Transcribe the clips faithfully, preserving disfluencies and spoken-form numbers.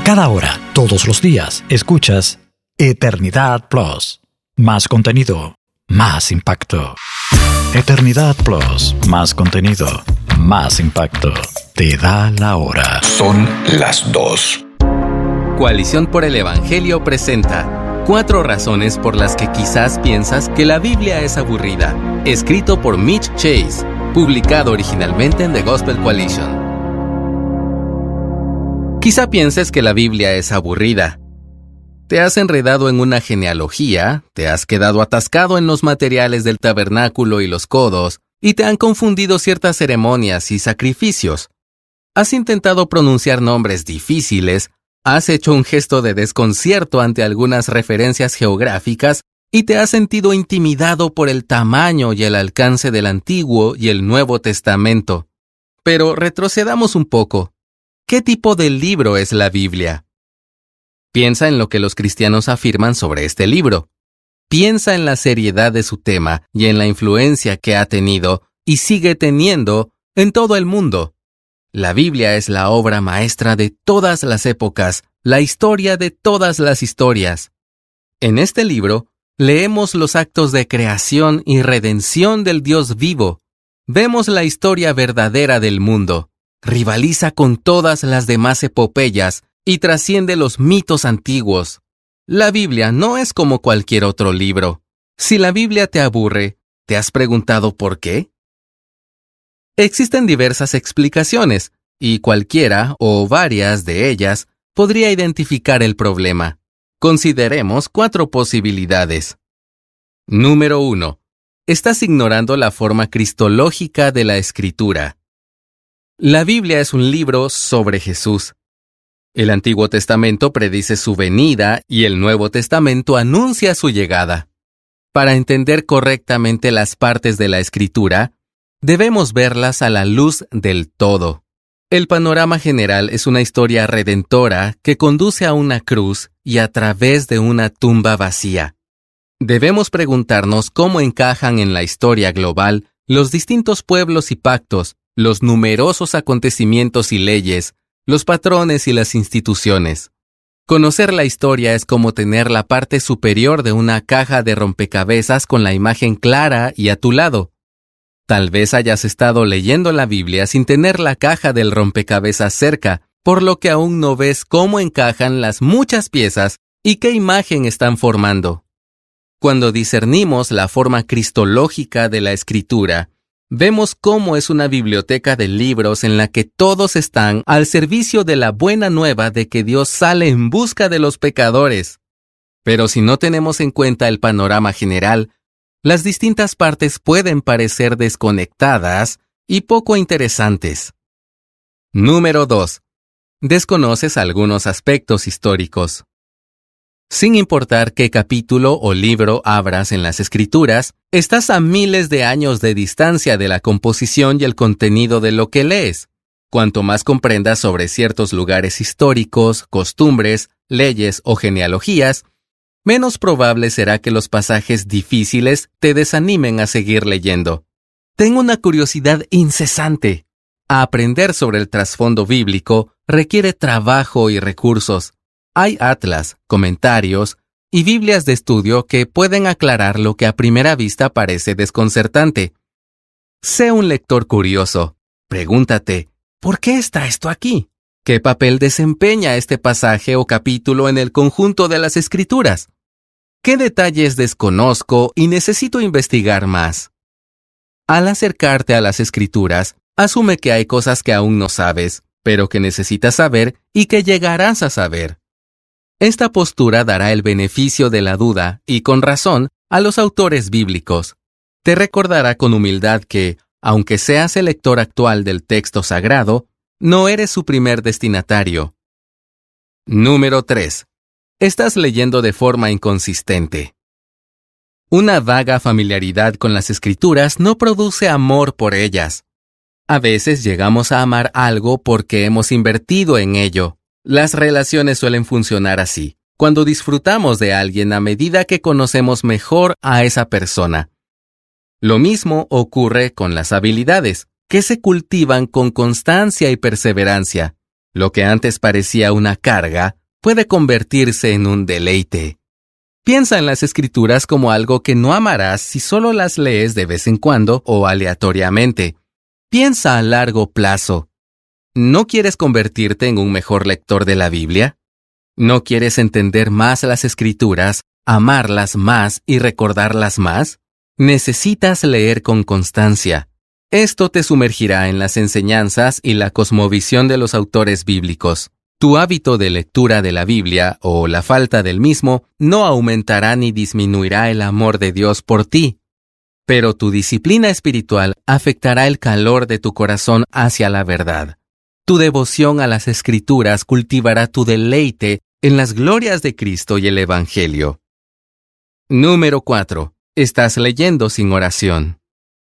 Cada hora, todos los días, escuchas Eternidad Plus. Más contenido, más impacto. Eternidad Plus, más contenido, más impacto. Te da la hora. Son las dos. Coalición por el Evangelio presenta Cuatro razones por las que quizás piensas que la Biblia es aburrida. Escrito por Mitch Chase. Publicado originalmente en The Gospel Coalition. Quizá pienses que la Biblia es aburrida. Te has enredado en una genealogía, te has quedado atascado en los materiales del tabernáculo y los codos, y te han confundido ciertas ceremonias y sacrificios. Has intentado pronunciar nombres difíciles, has hecho un gesto de desconcierto ante algunas referencias geográficas y te has sentido intimidado por el tamaño y el alcance del Antiguo y el Nuevo Testamento. Pero retrocedamos un poco. ¿Qué tipo de libro es la Biblia? Piensa en lo que los cristianos afirman sobre este libro. Piensa en la seriedad de su tema y en la influencia que ha tenido y sigue teniendo en todo el mundo. La Biblia es la obra maestra de todas las épocas, la historia de todas las historias. En este libro, leemos los actos de creación y redención del Dios vivo. Vemos la historia verdadera del mundo. Rivaliza con todas las demás epopeyas y trasciende los mitos antiguos. La Biblia no es como cualquier otro libro. Si la Biblia te aburre, ¿te has preguntado por qué? Existen diversas explicaciones, y cualquiera o varias de ellas podría identificar el problema. Consideremos cuatro posibilidades. Número uno. Estás ignorando la forma cristológica de la Escritura. La Biblia es un libro sobre Jesús. El Antiguo Testamento predice su venida y el Nuevo Testamento anuncia su llegada. Para entender correctamente las partes de la Escritura, debemos verlas a la luz del todo. El panorama general es una historia redentora que conduce a una cruz y a través de una tumba vacía. Debemos preguntarnos cómo encajan en la historia global los distintos pueblos y pactos, los numerosos acontecimientos y leyes, los patrones y las instituciones. Conocer la historia es como tener la parte superior de una caja de rompecabezas con la imagen clara y a tu lado. Tal vez hayas estado leyendo la Biblia sin tener la caja del rompecabezas cerca, por lo que aún no ves cómo encajan las muchas piezas y qué imagen están formando. Cuando discernimos la forma cristológica de la Escritura, vemos cómo es una biblioteca de libros en la que todos están al servicio de la buena nueva de que Dios sale en busca de los pecadores. Pero si no tenemos en cuenta el panorama general, las distintas partes pueden parecer desconectadas y poco interesantes. Número dos. Desconoces algunos aspectos históricos. Sin importar qué capítulo o libro abras en las Escrituras, estás a miles de años de distancia de la composición y el contenido de lo que lees. Cuanto más comprendas sobre ciertos lugares históricos, costumbres, leyes o genealogías, menos probable será que los pasajes difíciles te desanimen a seguir leyendo. Tengo una curiosidad incesante. Aprender sobre el trasfondo bíblico requiere trabajo y recursos. Hay atlas, comentarios y Biblias de estudio que pueden aclarar lo que a primera vista parece desconcertante. Sé un lector curioso. Pregúntate, ¿por qué está esto aquí? ¿Qué papel desempeña este pasaje o capítulo en el conjunto de las Escrituras? ¿Qué detalles desconozco y necesito investigar más? Al acercarte a las Escrituras, asume que hay cosas que aún no sabes, pero que necesitas saber y que llegarás a saber. Esta postura dará el beneficio de la duda, y con razón, a los autores bíblicos. Te recordará con humildad que, aunque seas el lector actual del texto sagrado, no eres su primer destinatario. Número tres. Estás leyendo de forma inconsistente. Una vaga familiaridad con las Escrituras no produce amor por ellas. A veces llegamos a amar algo porque hemos invertido en ello. Las relaciones suelen funcionar así, cuando disfrutamos de alguien a medida que conocemos mejor a esa persona. Lo mismo ocurre con las habilidades, que se cultivan con constancia y perseverancia. Lo que antes parecía una carga puede convertirse en un deleite. Piensa en las Escrituras como algo que no amarás si solo las lees de vez en cuando o aleatoriamente. Piensa a largo plazo. ¿No quieres convertirte en un mejor lector de la Biblia? ¿No quieres entender más las Escrituras, amarlas más y recordarlas más? Necesitas leer con constancia. Esto te sumergirá en las enseñanzas y la cosmovisión de los autores bíblicos. Tu hábito de lectura de la Biblia, o la falta del mismo, no aumentará ni disminuirá el amor de Dios por ti. Pero tu disciplina espiritual afectará el calor de tu corazón hacia la verdad. Tu devoción a las Escrituras cultivará tu deleite en las glorias de Cristo y el Evangelio. Número cuatro. Estás leyendo sin oración.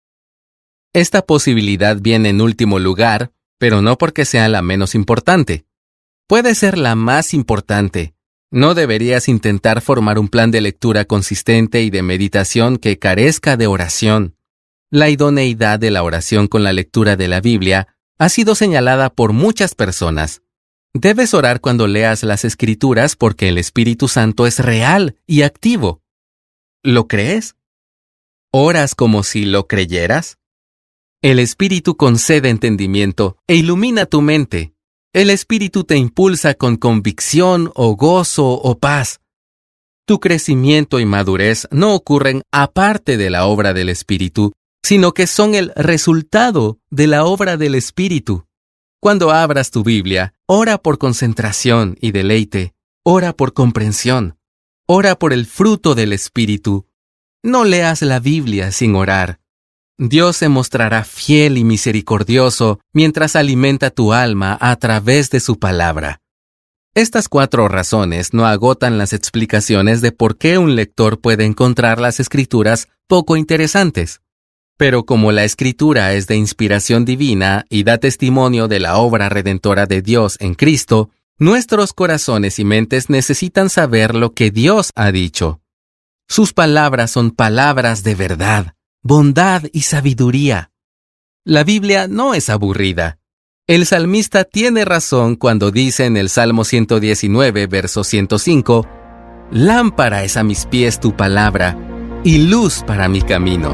Esta posibilidad viene en último lugar, pero no porque sea la menos importante. Puede ser la más importante. No deberías intentar formar un plan de lectura consistente y de meditación que carezca de oración. La idoneidad de la oración con la lectura de la Biblia ha sido señalada por muchas personas. Debes orar cuando leas las Escrituras porque el Espíritu Santo es real y activo. ¿Lo crees? ¿Oras como si lo creyeras? El Espíritu concede entendimiento e ilumina tu mente. El Espíritu te impulsa con convicción o gozo o paz. Tu crecimiento y madurez no ocurren aparte de la obra del Espíritu, sino que son el resultado de la obra del Espíritu. Cuando abras tu Biblia, ora por concentración y deleite. Ora por comprensión. Ora por el fruto del Espíritu. No leas la Biblia sin orar. Dios se mostrará fiel y misericordioso mientras alimenta tu alma a través de su palabra. Estas cuatro razones no agotan las explicaciones de por qué un lector puede encontrar las Escrituras poco interesantes. Pero como la Escritura es de inspiración divina y da testimonio de la obra redentora de Dios en Cristo, nuestros corazones y mentes necesitan saber lo que Dios ha dicho. Sus palabras son palabras de verdad, bondad y sabiduría. La Biblia no es aburrida. El salmista tiene razón cuando dice en el Salmo ciento diecinueve, verso ciento cinco, «Lámpara es a mis pies tu palabra, y luz para mi camino».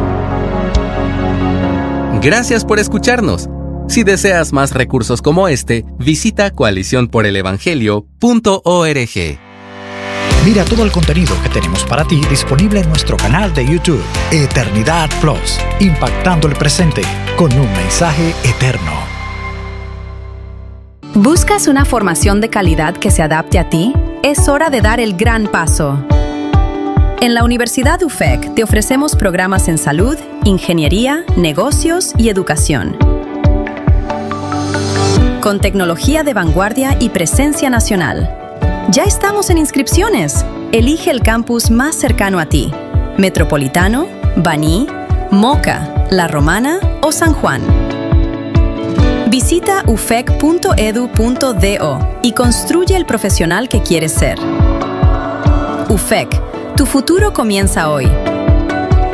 Gracias por escucharnos. Si deseas más recursos como este, visita coalición por el evangelio punto org. Mira todo el contenido que tenemos para ti disponible en nuestro canal de YouTube, Eternidad Plus, impactando el presente con un mensaje eterno. ¿Buscas una formación de calidad que se adapte a ti? Es hora de dar el gran paso. En la Universidad U F E C te ofrecemos programas en salud, ingeniería, negocios y educación. Con tecnología de vanguardia y presencia nacional. Ya estamos en inscripciones. Elige el campus más cercano a ti. Metropolitano, Baní, Moca, La Romana o San Juan. Visita u f e c punto e d u punto d o y construye el profesional que quieres ser. U F E C, tu futuro comienza hoy.